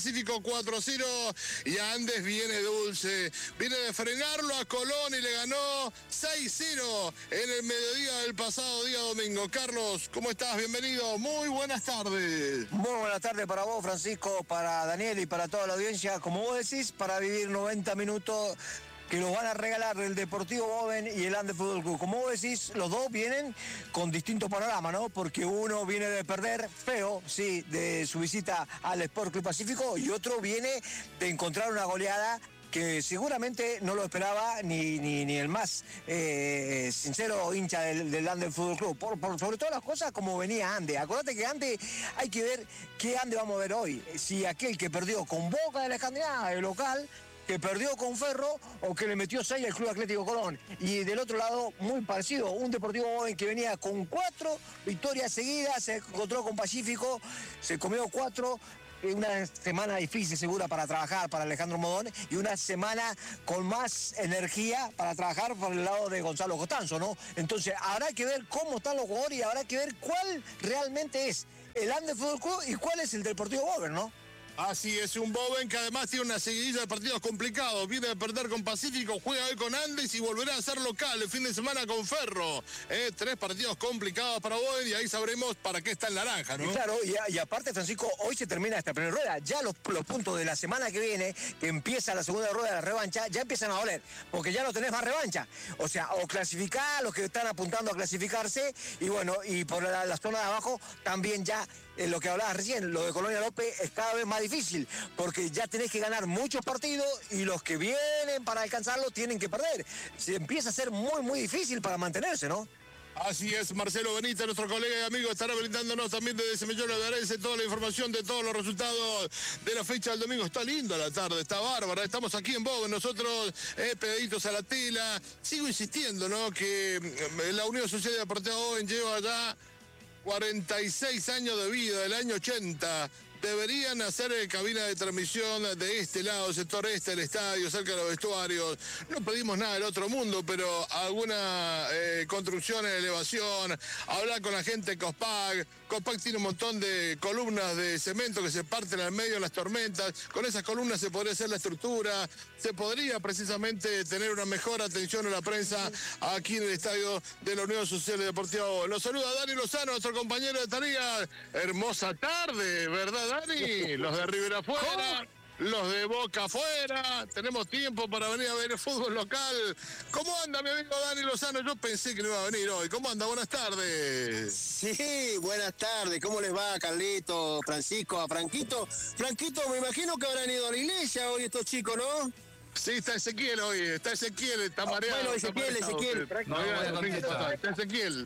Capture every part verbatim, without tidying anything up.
Pacífico cuatro a cero y Andes viene dulce, viene de frenarlo a Colón y le ganó seis cero en el mediodía del pasado día domingo. Carlos, ¿cómo estás? Bienvenido, muy buenas tardes. Muy buenas tardes para vos, Francisco, para Daniel y para toda la audiencia. Como vos decís, para vivir noventa minutos que nos van a regalar el Deportivo Boven y el Andes Fútbol Club. Como vos decís, los dos vienen con distintos panoramas, ¿no? Porque uno viene de perder feo, sí, de su visita al Sport Club Pacífico, y otro viene de encontrar una goleada que seguramente no lo esperaba ni, ni, ni el más eh, sincero hincha del, del Andes Fútbol Club. Por, por sobre todas las cosas, como venía Andes. Acordate que Andes, hay que ver qué Andes vamos a ver hoy. Si aquel que perdió con Boca de la Escandinavia, el local, que perdió con Ferro o que le metió seis al Club Atlético Colón. Y del otro lado, muy parecido, un Deportivo Boven que venía con cuatro victorias seguidas, se encontró con Pacífico, se comió cuatro. Una semana difícil, segura, para trabajar para Alejandro Modón, y una semana con más energía para trabajar por el lado de Gonzalo Costanzo, ¿no? Entonces, habrá que ver cómo están los jugadores y habrá que ver cuál realmente es el Andes Fútbol Club y cuál es el Deportivo Boven, ¿no? Así es, un Boven que además tiene una seguidilla de partidos complicados. Viene de perder con Pacífico, juega hoy con Andes y volverá a ser local el fin de semana con Ferro. Eh, tres partidos complicados para Boven y ahí sabremos para qué está el naranja, ¿no? Y claro, y, y aparte, Francisco, hoy se termina esta primera rueda. Ya los, los puntos de la semana que viene, que empieza la segunda rueda de la revancha, ya empiezan a doler, porque ya no tenés más revancha. O sea, o clasificar a los que están apuntando a clasificarse, y bueno, y por la, la zona de abajo también ya, eh, lo que hablabas recién, lo de Colonia López es cada vez más difícil, porque ya tenés que ganar muchos partidos y los que vienen para alcanzarlo tienen que perder. Se empieza a ser muy, muy difícil para mantenerse, ¿no? Así es, Marcelo Benítez, nuestro colega y amigo, estará brindándonos también desde Semillero de Arense toda la información de todos los resultados de la fecha del domingo. Está linda la tarde, está bárbara, estamos aquí en Boven, nosotros eh, pegaditos a la tela. Sigo insistiendo, ¿no?, que eh, la Unión Social Deportiva Boven lleva ya cuarenta y seis años de vida, del año ochenta. Deberían hacer eh, cabina de transmisión de este lado, sector este del estadio, cerca de los vestuarios. No pedimos nada del otro mundo, pero alguna eh, construcción en elevación, hablar con la gente de Cospag. Cospag tiene un montón de columnas de cemento que se parten al medio de las tormentas. Con esas columnas se podría hacer la estructura, se podría precisamente tener una mejor atención a la prensa aquí en el estadio de la Unión Social y Deportiva. Los saluda Dani Lozano, nuestro compañero de tarea. Hermosa tarde, ¿verdad, Dani? Los de Rivera afuera, los de Boca afuera. Tenemos tiempo para venir a ver el fútbol local. ¿Cómo anda mi amigo Dani Lozano? Yo pensé que no iba a venir hoy. ¿Cómo anda? Buenas tardes. Sí, buenas tardes. ¿Cómo les va, Carlito, Francisco, a Franquito? Franquito, me imagino que habrán ido a la iglesia hoy estos chicos, ¿no? Sí, está Ezequiel hoy, está Ezequiel, está mareado. Bueno, Ezequiel, está Ezequiel. No, no, no, está, está Ezequiel.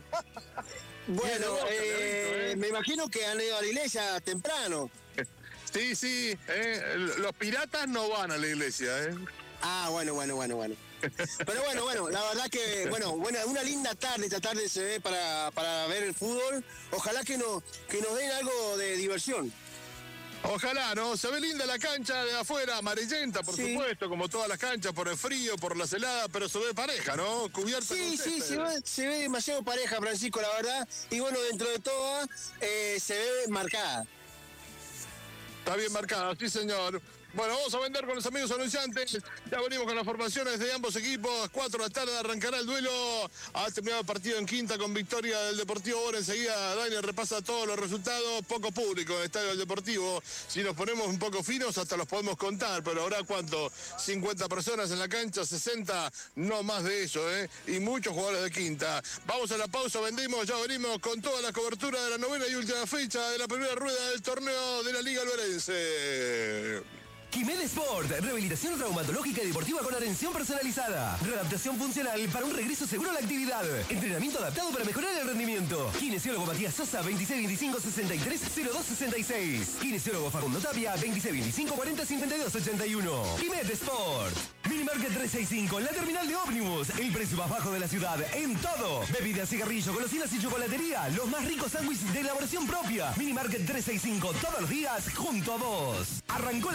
Bueno, eh, me imagino que han ido a la iglesia temprano. Sí, sí, eh, los piratas no van a la iglesia, ¿eh? Ah, bueno, bueno, bueno, bueno. Pero bueno, bueno, la verdad que, bueno, buena, una linda tarde, esta tarde se ve para, para ver el fútbol. Ojalá que, no, que nos den algo de diversión. Ojalá, ¿no? Se ve linda la cancha de afuera, amarillenta, por sí, supuesto, como todas las canchas, por el frío, por las heladas, pero se ve pareja, ¿no? Cubierta sí, con sí, se ve, se ve demasiado pareja, Francisco, la verdad. Y bueno, dentro de todo, eh, se ve marcada. Está bien marcada, sí, señor. Bueno, vamos a vender con los amigos anunciantes. Ya venimos con las formaciones de ambos equipos. Cuatro de la tarde arrancará el duelo. Ha terminado el partido en quinta con victoria del Deportivo Boven. Enseguida Daniel repasa todos los resultados. Poco público en el estadio del Deportivo. Si nos ponemos un poco finos, hasta los podemos contar. Pero habrá, ¿cuánto? cincuenta personas en la cancha, sesenta, no más de eso, ¿eh? Y muchos jugadores de quinta. Vamos a la pausa, vendimos, ya venimos con toda la cobertura de la novena y última fecha de la primera rueda del torneo de la Liga Alberense. Quimed Sport, rehabilitación traumatológica y deportiva con atención personalizada. Readaptación funcional para un regreso seguro a la actividad. Entrenamiento adaptado para mejorar el rendimiento. Kinesiólogo Matías Sosa, veintiséis veinticinco sesenta y tres cero dos sesenta y seis. Kinesiólogo Facundo Tapia, veintiséis veinticinco cuarenta cincuenta y dos ochenta y uno. Quimed Sport. Minimarket trescientos sesenta y cinco, la terminal de ómnibus. El precio más bajo de la ciudad en todo. Bebidas, cigarrillos, golosinas y chocolatería. Los más ricos sándwiches de elaboración propia. Minimarket trescientos sesenta y cinco, todos los días junto a vos. Arrancó la segunda rifa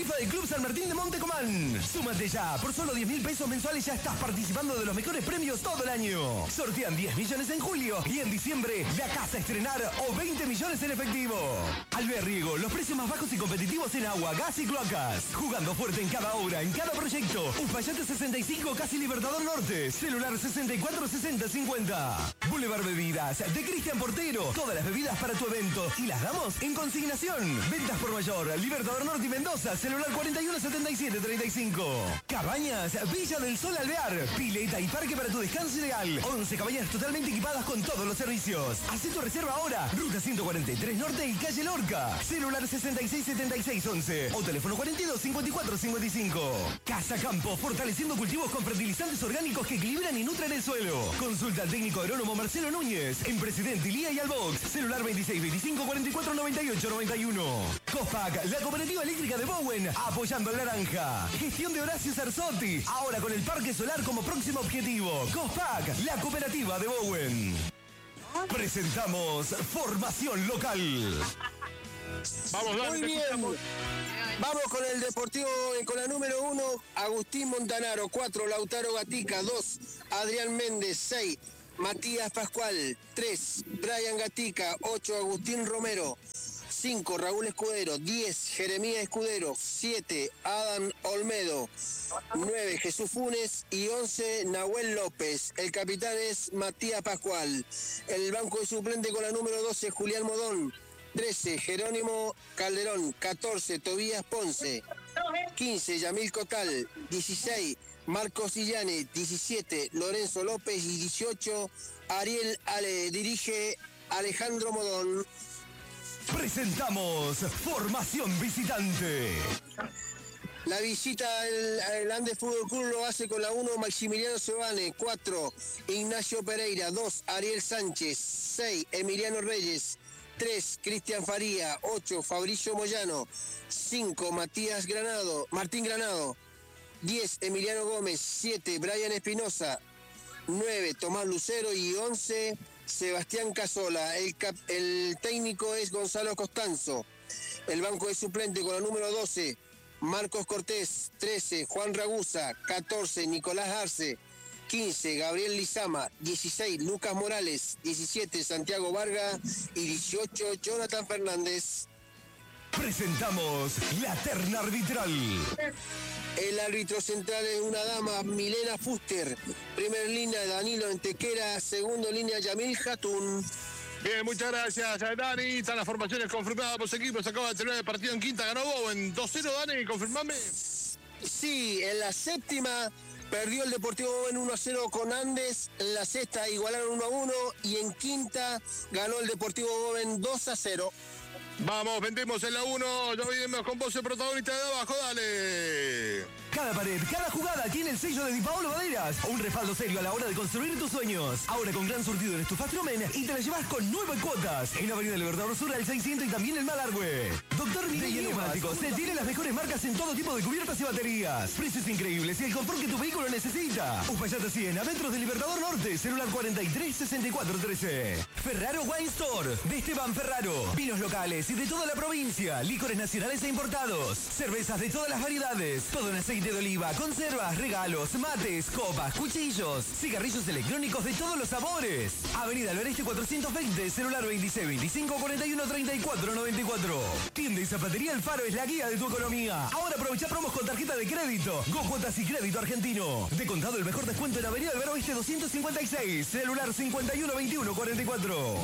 rifa del Club San Martín de Montecomán. Súmate ya, por solo diez mil pesos mensuales ya estás participando de los mejores premios todo el año. Sortean diez millones en julio y en diciembre la casa a estrenar o veinte millones en efectivo. Alvear Riego, los precios más bajos y competitivos en agua, gas y cloacas. Jugando fuerte en cada obra, en cada proyecto. Uspallate sesenta y cinco, casi Libertador Norte. Celular sesenta y cuatro sesenta cincuenta. Boulevard Bebidas, de Cristian Portero. Todas las bebidas para tu evento y las damos en consignación. Ventas por mayor, Libertador Norte y Mendoza. Celular cuarenta y uno setenta y siete treinta y cinco. Cabañas, Villa del Sol Alvear. Pileta y parque para tu descanso ideal. once cabañas totalmente equipadas con todos los servicios. Haz tu reserva ahora. Ruta ciento cuarenta y tres Norte y calle Lorca. Celular sesenta y seis setenta y seis once o teléfono cuarenta y dos cincuenta y cuatro cincuenta y cinco. Casa Campo, fortaleciendo cultivos con fertilizantes orgánicos que equilibran y nutren el suelo. Consulta al técnico agrónomo Marcelo Núñez en Presidente Ilía y Albox. Celular veintiséis veinticinco cuarenta y cuatro noventa y ocho noventa y uno. Cospac, la cooperativa eléctrica de Bowen, apoyando al naranja. Gestión de Horacio Sarzotti, ahora con el parque solar como próximo objetivo. Cospac, la cooperativa de Bowen. Presentamos Formación Local. Vamos, dale, Muy bien. Vamos con el Deportivo, eh, con la número uno, Agustín Montanaro, cuatro, Lautaro Gatica, dos, Adrián Méndez, seis, Matías Pascual, tres, Brian Gatica, ocho, Agustín Romero, cinco, Raúl Escudero, diez, Jeremías Escudero, siete, Adam Olmedo, nueve, Jesús Funes y once, Nahuel López. El capitán es Matías Pascual. El banco de suplente con la número doce, Julián Modón, trece, Jerónimo Calderón, catorce, Tobías Ponce, quince, Yamil Cotal, dieciséis, Marcos Illane, diecisiete, Lorenzo López y dieciocho, Ariel Ale, dirige Alejandro Modón. Presentamos Formación Visitante. La visita al, al Andes Fútbol Club lo hace con la uno, Maximiliano Sebane, cuatro, Ignacio Pereira, dos, Ariel Sánchez, seis, Emiliano Reyes, tres, Cristian Faría, ocho, Fabricio Moyano, cinco, Matías Granado, Martín Granado, diez, Emiliano Gómez, siete, Brian Espinosa, nueve, Tomás Lucero y once, Sebastián Casola. El, cap, el técnico es Gonzalo Costanzo. El banco de suplente con la número doce, Marcos Cortés, trece, Juan Ragusa, catorce, Nicolás Arce, quince, Gabriel Lizama, dieciséis, Lucas Morales, diecisiete, Santiago Vargas y dieciocho, Jonathan Fernández. Presentamos la terna arbitral. El árbitro central es una dama, Milena Fuster. Primera línea, Danilo Entequera. Segunda línea, Yamil Jatún. Bien, muchas gracias, Dani. Están las formaciones confirmadas por los equipos. Acaba de terminar el partido en quinta, ganó Bowen. dos cero, Dani, confirmame. Sí, en la séptima perdió el Deportivo Bowen uno a cero con Andes. En la sexta igualaron uno a uno. Y en quinta ganó el Deportivo Bowen dos a cero. Vamos, vendemos en la uno. Ya venimos con vos, el protagonista de abajo, dale. Cada pared, cada jugada tiene el sello de Di Paolo Maderas. Un respaldo serio a la hora de construir tus sueños. Ahora con gran surtido en estufas Trumen y te la llevas con nueve cuotas. En Avenida Libertador Sur al seiscientos y también en Malargüe. Doctor Miguel Neumáticos se tiene las mejores marcas en todo tipo de cubiertas y baterías. Precios increíbles y el confort que tu vehículo necesita. Uspallata cien, a metros de Libertador Norte. Celular cuarenta y tres sesenta y cuatro trece. Ferraro Wine Store de Esteban Ferraro. Vinos locales y de toda la provincia. Licores nacionales e importados. Cervezas de todas las variedades. Todo en aceite de oliva, conservas, regalos, mates, copas, cuchillos, cigarrillos electrónicos de todos los sabores. Avenida al Oeste cuatrocientos veinte, celular veintiséis veinticinco cuarenta y uno treinta y cuatro noventa y cuatro. Tienda y zapatería El Faro es la guía de tu economía. Ahora aprovecha promos con tarjeta de crédito. Go Cuotas y crédito argentino. De contado el mejor descuento en Avenida Alvear Oeste doscientos cincuenta y seis, celular cincuenta y uno veintiuno cuarenta y cuatro.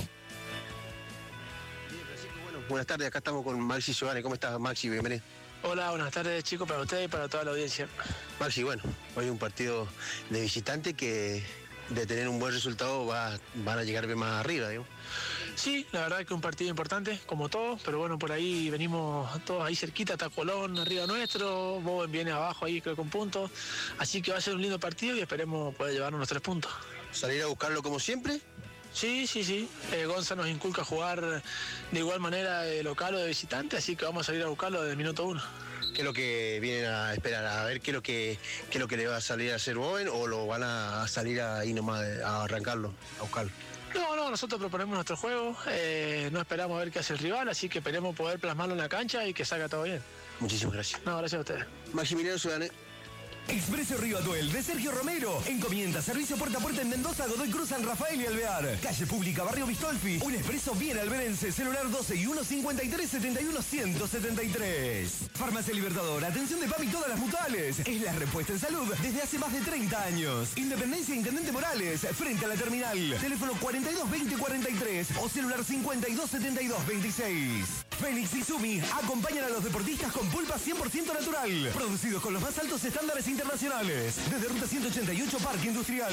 Buenas tardes, acá estamos con Maxi Giovanni. ¿Cómo estás, Maxi? Bienvenido. Hola, buenas tardes chicos, para ustedes y para toda la audiencia. Maxi, bueno, hoy un partido de visitante que de tener un buen resultado va, van a llegar más arriba, digo. Sí, la verdad que un partido importante, como todos, pero bueno, por ahí venimos todos ahí cerquita, está Colón arriba nuestro, Bowen viene abajo ahí creo con puntos, así que va a ser un lindo partido y esperemos poder llevarnos unos tres puntos. ¿Salir a buscarlo como siempre? Sí, sí, sí. Eh, Gonza nos inculca jugar de igual manera de local o de visitante, así que vamos a salir a buscarlo desde el minuto uno. ¿Qué es lo que vienen a esperar? A ver qué es lo que, qué es lo que le va a salir a hacer Bowen o lo van a salir ahí nomás a arrancarlo, a buscarlo. No, no, nosotros proponemos nuestro juego, eh, no esperamos a ver qué hace el rival, así que esperemos poder plasmarlo en la cancha y que salga todo bien. Muchísimas gracias. No, gracias a ustedes. Maximiliano Sudane. Expreso Río Atuel de Sergio Romero. Encomienda, servicio puerta a puerta en Mendoza, Godoy Cruz, San Rafael y Alvear. Calle Pública, Barrio Bistolfi. Un expreso bien alberense. Celular doce y uno cincuenta y tres setenta y uno ciento setenta y tres. Farmacia Libertador. Atención de P A M y todas las mutuales. Es la respuesta en salud desde hace más de treinta años. Independencia Intendente Morales. Frente a la terminal. Teléfono cuarenta y dos veinte cuarenta y tres o celular cincuenta y dos setenta y dos veintiséis. Félix y Sumi acompañan a los deportistas con pulpa cien por ciento natural. Producidos con los más altos estándares internacionales. Desde Ruta ciento ochenta y ocho, Parque Industrial.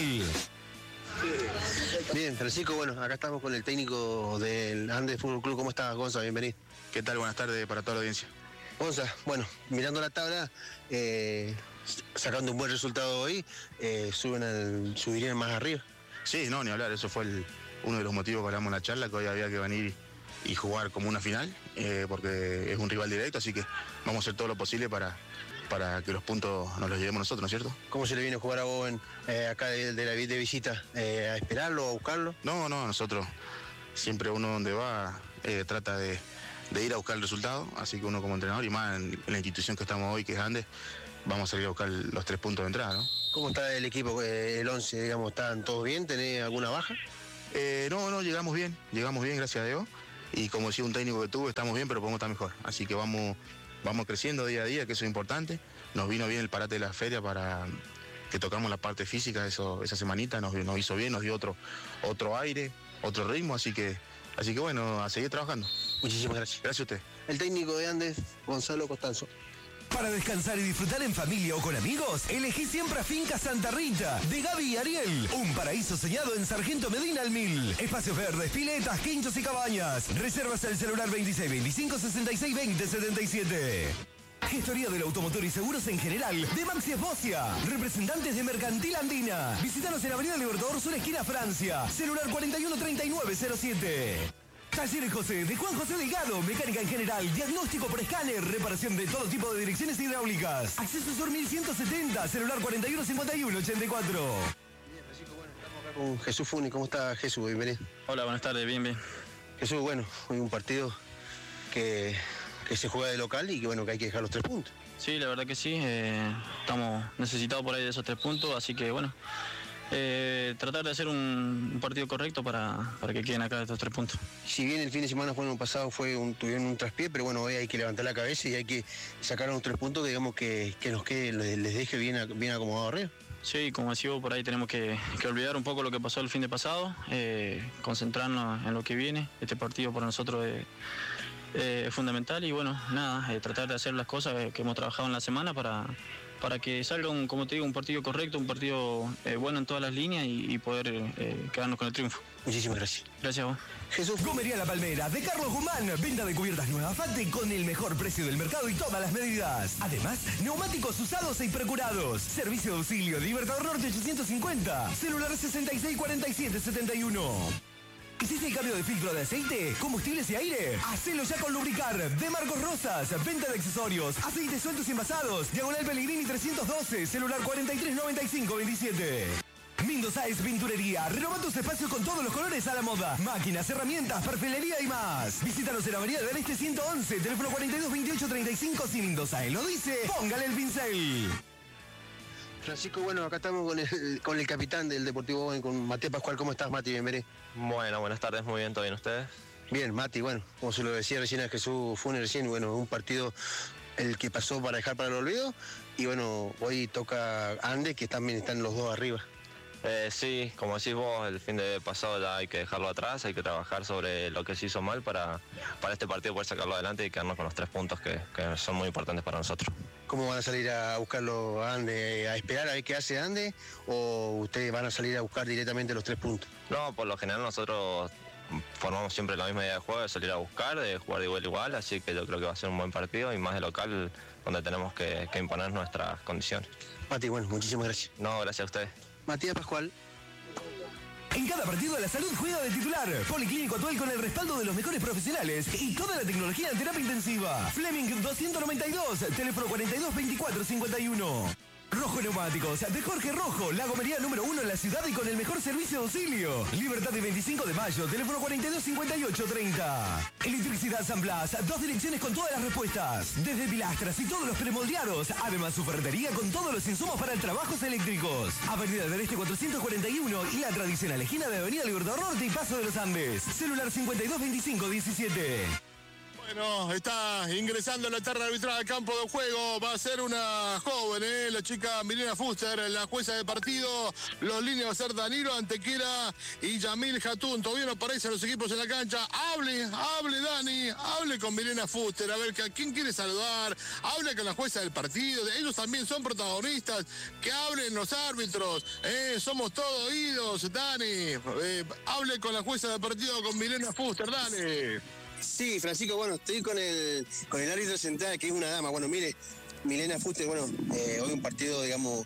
Bien, Francisco, bueno, acá estamos con el técnico del Andes Fútbol Club. ¿Cómo estás, Gonza? Bienvenido. ¿Qué tal? Buenas tardes para toda la audiencia. Gonza, bueno, mirando la tabla, eh, sacando un buen resultado hoy, eh, suben al, subirían más arriba. Sí, no, ni hablar, eso fue el, uno de los motivos que hablamos en la charla, que hoy había que venir y jugar como una final, eh, porque es un rival directo, así que vamos a hacer todo lo posible para, para que los puntos nos los llevemos nosotros, ¿no es cierto? ¿Cómo se le viene a jugar a Bowen eh, acá de, de la de visita? Eh, ¿A esperarlo, a buscarlo? No, no, nosotros siempre uno donde va eh, trata de, de ir a buscar el resultado, así que uno como entrenador y más en, en la institución que estamos hoy, que es Andes, vamos a salir a buscar los tres puntos de entrada, ¿no? ¿Cómo está el equipo, eh, el once, digamos, están todos bien? ¿Tenés alguna baja? Eh, no, no, llegamos bien, llegamos bien, gracias a Dios. Y como decía un técnico que tuve, estamos bien, pero podemos estar mejor. Así que vamos, vamos creciendo día a día, que eso es importante. Nos vino bien el parate de la feria para que tocamos la parte física eso, esa semanita, nos, nos hizo bien, nos dio otro, otro aire, otro ritmo, así que, así que bueno, a seguir trabajando. Muchísimas gracias. Gracias a usted. El técnico de Andes, Gonzalo Costanzo. Para descansar y disfrutar en familia o con amigos, elegí siempre a Finca Santa Rita, de Gaby y Ariel. Un paraíso soñado en Sargento Medina al Mil. Espacios verdes, piletas, quinchos y cabañas. Reservas al celular veintiséis veinticinco sesenta y seis veinte setenta y siete. Gestoría del automotor y seguros en general de Maxi Esbocia. Representantes de Mercantil Andina. Visítanos en Avenida Libertador Sur, esquina Francia. Celular cuarenta y uno treinta y nueve cero siete. Talleres José, de Juan José Delgado, mecánica en general, diagnóstico por escáner, reparación de todo tipo de direcciones hidráulicas. Acceso Sur mil ciento setenta, celular cuarenta y uno cincuenta y uno ochenta y cuatro. Bien, Francisco, bueno, estamos acá con Jesús Funi. ¿Cómo está Jesús? Bienvenido. Hola, buenas tardes, bien, bien. Jesús, bueno, hoy un partido que, que se juega de local y que bueno, que hay que dejar los tres puntos. Sí, la verdad que sí, eh, estamos necesitados por ahí de esos tres puntos, así que bueno, eh, tratar de hacer un, un partido correcto para, para que queden acá estos tres puntos. Si bien el fin de semana bueno, pasado fue un, tuvieron un traspié, pero bueno, hoy hay que levantar la cabeza y hay que sacar unos tres puntos que digamos que, que nos quede, les, les deje bien, bien acomodado arriba. Sí, como decía por ahí tenemos que, que olvidar un poco lo que pasó el fin de pasado, eh, concentrarnos en lo que viene. Este partido para nosotros es, eh, es fundamental y bueno, nada, eh, tratar de hacer las cosas que hemos trabajado en la semana para, para que salga, un, como te digo, un partido correcto, un partido eh, bueno en todas las líneas y, y poder eh, quedarnos con el triunfo. Muchísimas gracias. Gracias a vos. Jesús. Gomería La Palmera, de Carlos Guzmán. Venta de cubiertas nuevas Fate con el mejor precio del mercado y todas las medidas. Además, neumáticos usados e procurados. Servicio de auxilio, Libertador Norte ochocientos cincuenta. Celular sesenta y seis cuarenta y siete setenta y uno. ¿Hiciste el cambio de filtro de aceite, combustibles y aire? Hacelo ya con Lubricar, de Marcos Rosas. Venta de accesorios, aceites sueltos y envasados. Diagonal Pellegrini trescientos doce, celular cuarenta y tres noventa y cinco veintisiete. Mendoza es Pinturería. Renova tus espacios con todos los colores a la moda. Máquinas, herramientas, perfilería y más. Visítanos en Avenida del Este ciento once, teléfono cuarenta y dos veintiocho treinta y cinco. Si Mendoza él lo dice, póngale el pincel. Francisco, bueno, acá estamos con el, con el capitán del Deportivo Bowen, con Matías Pascual. ¿Cómo estás, Mati? Bienvenido. Bueno, buenas tardes, muy bien, ¿todo bien ustedes? Bien, Mati, bueno, como se lo decía recién a Jesús Funes recién, bueno, un partido el que pasó para dejar para el olvido y bueno, hoy toca Andes, que también están los dos arriba. Eh, sí, como decís vos, el fin de pasado ya hay que dejarlo atrás, hay que trabajar sobre lo que se hizo mal para, para este partido poder sacarlo adelante y quedarnos con los tres puntos que, que son muy importantes para nosotros. ¿Cómo van a salir a buscarlo a Andes? ¿A esperar a ver qué hace Andes o ustedes van a salir a buscar directamente los tres puntos? No, por lo general nosotros formamos siempre la misma idea de juego, de salir a buscar, de jugar de igual a igual, así que yo creo que va a ser un buen partido y más de local donde tenemos que, que imponer nuestras condiciones. Mati, bueno, muchísimas gracias. No, gracias a ustedes. Matías Pascual. En cada partido la salud juega de titular. Policlínico Atuel con el respaldo de los mejores profesionales y toda la tecnología en terapia intensiva. Fleming doscientos noventa y dos, teléfono cuarenta y dos veinticuatro cincuenta y uno. Rojo Neumáticos, de Jorge Rojo, la gomería número uno en la ciudad y con el mejor servicio de auxilio. Libertad de veinticinco de mayo, teléfono cuarenta y dos cincuenta y ocho treinta. Electricidad San Blas, dos direcciones con todas las respuestas. Desde pilastras y todos los premoldeados. Además, su ferretería con todos los insumos para el trabajos eléctricos. Avenida del Este cuatrocientos cuarenta y uno y la tradicional esquina de Avenida Libertador Norte y Paso de los Andes. Celular cincuenta y dos veinticinco diecisiete. Bueno, está ingresando la terna arbitral al campo de juego. Va a ser una joven, ¿eh? La chica Milena Fuster, la jueza de partido. Los líneas va a ser Danilo Antequera y Yamil Jatún. Todavía no aparecen los equipos en la cancha. Hable, hable Dani, hable con Milena Fuster. A ver, ¿a quién quiere saludar? Hable con la jueza del partido. Ellos también son protagonistas. Que hablen los árbitros. ¿eh? Somos todos oídos, Dani. Eh, hable con la jueza de partido, con Milena Fuster, Dani. Sí, Francisco, bueno, estoy con el con el árbitro central, que es una dama. Bueno, mire, Milena Fuster, bueno, eh, hoy un partido, digamos,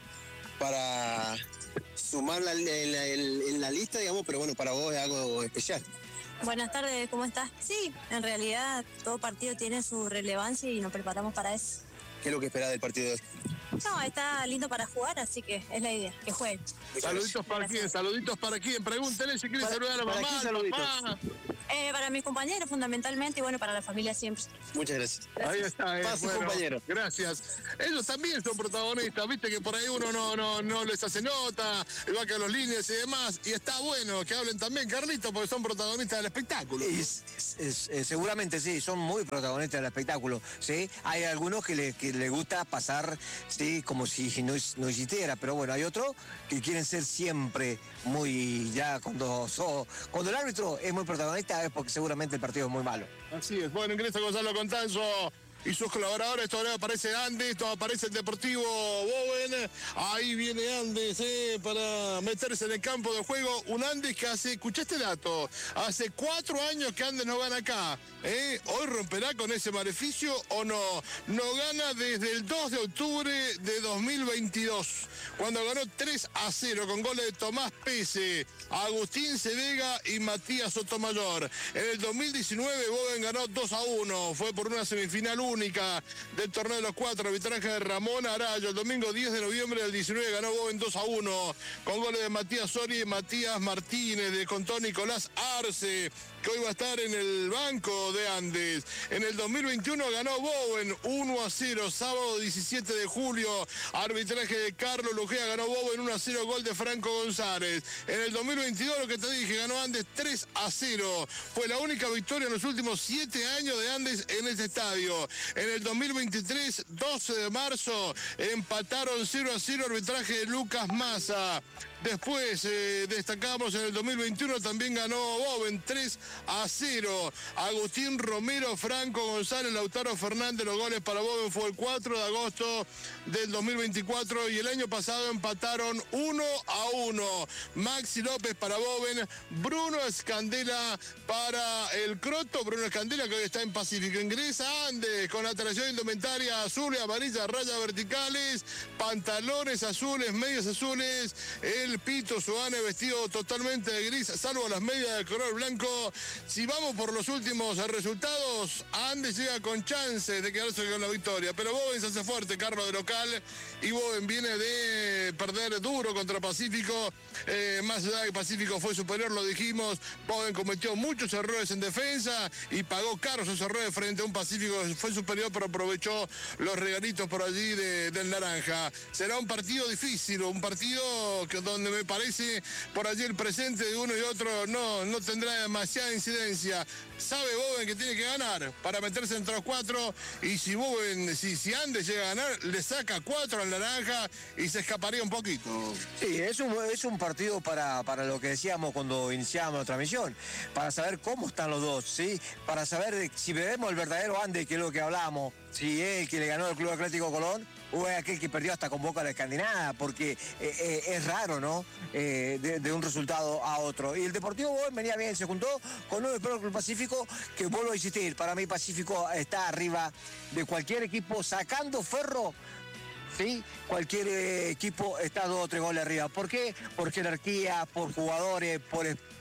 para sumarla en la, en, en la lista, digamos, pero bueno, para vos es algo especial. Buenas tardes, ¿cómo estás? Sí, en realidad todo partido tiene su relevancia y nos preparamos para eso. ¿Qué es lo que esperás del partido de hoy? No, está lindo para jugar, así que es la idea, que jueguen. Saluditos para quién, saluditos para quién. Pregúntele si quiere para, saludar a mamá, papá. Eh, para mis compañeros fundamentalmente y bueno, para la familia siempre. Muchas gracias. Ahí está, eh, Pase, bueno, compañero. Gracias. Ellos también son protagonistas, viste que por ahí uno no, no, no les hace nota, igual que a los líneas y demás, y está bueno que hablen también, Carlitos, porque son protagonistas del espectáculo. Es, es, es, es, seguramente sí, son muy protagonistas del espectáculo, ¿sí? Hay algunos que les que le gusta pasar, ¿sí? Como si no, no existiera, pero bueno, hay otros que quieren ser siempre muy, ya cuando, so, cuando el árbitro es muy protagonista es porque seguramente el partido es muy malo. Así es, bueno, ingresa Gonzalo Contanzo y sus colaboradores. Todavía aparece Andes, todavía aparece el Deportivo Bowen. Ahí viene Andes eh, para meterse en el campo de juego. Un Andes que hace, escuchaste el dato, hace cuatro años que Andes no gana acá. ¿eh? ¿Hoy romperá con ese maleficio o no? No gana desde el dos de octubre de dos mil veintidós, cuando ganó tres a cero con goles de Tomás Pese, Agustín Cedega y Matías Sotomayor. En el dos mil diecinueve Bowen ganó dos a uno, fue por una semifinal única del torneo de los cuatro, arbitraje de Ramón Arayo. El domingo diez de noviembre del diecinueve ganó Bowen dos a uno, con goles de Matías Soria y Matías Martínez, de contó Nicolás Arce, que hoy va a estar en el banco de Andes. En el dos mil veintiuno ganó Bowen uno a cero, sábado diecisiete de julio, arbitraje de Carlos Lujea, ganó Bowen uno a cero, gol de Franco González. En el dos mil veintidós, lo que te dije, ganó Andes tres a cero. Fue la única victoria en los últimos siete años de Andes en este estadio. En el dos mil veintitrés, doce de marzo, empataron cero a cero, arbitraje de Lucas Massa. Después eh, destacamos en el dos mil veintiuno, también ganó Bowen tres a cero. Agustín Romero, Franco González, Lautaro Fernández, los goles para Bowen fue el cuatro de agosto del dos mil veinticuatro, y el año pasado empataron uno a uno. Maxi López para Bowen, Bruno Escandela para el Croto. Bruno Escandela, que hoy está en Pacífico. Ingresa Andes con la tradición indumentaria azul y amarilla, rayas verticales, pantalones azules, medias azules. El Pito Suane vestido totalmente de gris, salvo las medias de color blanco. Si vamos por los últimos resultados, Andes llega con chances de quedarse con la victoria, pero Bowen se hace fuerte, Carlos, de local, y Bowen viene de perder duro contra Pacífico. Eh, más allá de que Pacífico fue superior, lo dijimos, Bowen cometió muchos errores en defensa y pagó caros esos errores frente a un Pacífico que fue superior, pero aprovechó los regalitos por allí de, del naranja. Será un partido difícil, un partido que donde me parece por allí el presente de uno y otro no, no tendrá demasiada incidencia. Sabe Bowen que tiene que ganar para meterse entre los cuatro, y si Bowen, si, si Andes llega a ganar, le saca cuatro al naranja y se escaparía un poquito. Sí, es un, es un partido para, para lo que decíamos cuando iniciábamos la transmisión, para saber cómo están los dos, ¿sí? Para saber si veremos el verdadero Andes, que es lo que hablamos, si es el que le ganó el Club Atlético Colón o es aquel que perdió hasta con Boca la Escandinavia, porque eh, eh, es raro, ¿no? Eh, de, de un resultado a otro. Y el Deportivo Bowen venía bien, se juntó con un Club Pacífico, que vuelvo a insistir, para mí Pacífico está arriba de cualquier equipo, sacando Ferro. ¿Sí? Cualquier eh, equipo está dos o tres goles arriba. ¿Por qué? Por jerarquía, por jugadores, por,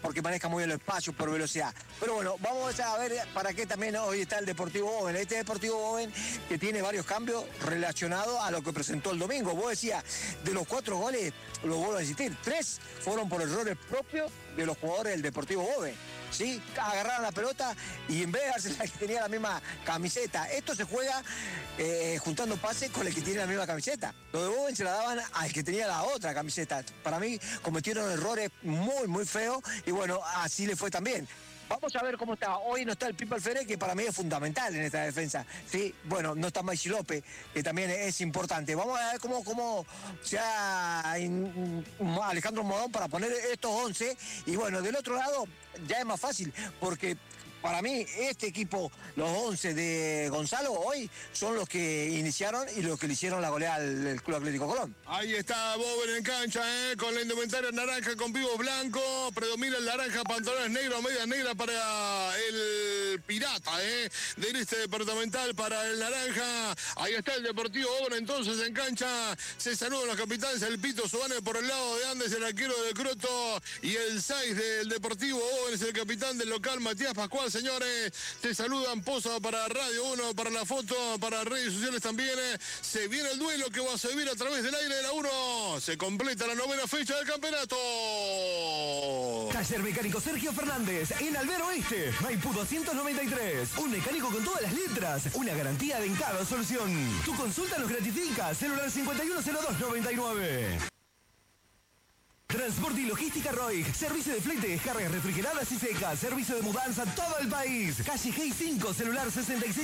porque maneja muy bien los espacios por velocidad. Pero bueno, vamos a ver para qué también hoy está el Deportivo Boven. Este Deportivo Boven que tiene varios cambios relacionados a lo que presentó el domingo. Vos decías, de los cuatro goles, lo vuelvo a insistir, tres fueron por errores propios de los jugadores del Deportivo Boven. ¿Sí? Agarraron la pelota y en vez de dársela al que tenía la misma camiseta, esto se juega eh, juntando pases con el que tiene la misma camiseta. Lo de Boven se la daban al que tenía la otra camiseta. Para mí cometieron errores muy, muy feos y bueno, así le fue también. Vamos a ver cómo está. Hoy no está el Pipo Alférez, que para mí es fundamental en esta defensa. Sí, bueno, no está Maxi López, que también es importante. Vamos a ver cómo, cómo se ha in, Alejandro Modón para poner estos once. Y bueno, del otro lado ya es más fácil, porque para mí este equipo, los once de Gonzalo, hoy son los que iniciaron y los que le hicieron la goleada al, al Club Atlético Colón. Ahí está Boven en cancha, ¿eh? Con la indumentaria naranja con pibos blancos. Predomina el naranja, pantalones negros, medias negras para el Pirata, ¿eh? Del este departamental para el naranja. Ahí está el Deportivo Boven entonces en cancha. Se saludan los capitanes, el Pito Subane por el lado de Andes, el arquero del Croto. Y el seis del Deportivo Boven es el capitán del local, Matías Pascual. Señores, te saludan Pozo para Radio uno, para la foto, para redes sociales también. Se viene el duelo que va a servir a través del aire de la uno. Se completa la novena fecha del campeonato. Taller Mecánico Sergio Fernández, en Albero Oeste, Maipú doscientos noventa y tres. Un mecánico con todas las letras, una garantía de en cada solución. Tu consulta nos gratifica. Celular cincuenta y uno cero dos noventa y nueve. Transporte y Logística Roig, servicio de flete, descargas refrigeradas y secas, servicio de mudanza a todo el país. Calle G cinco, celular sesenta y seis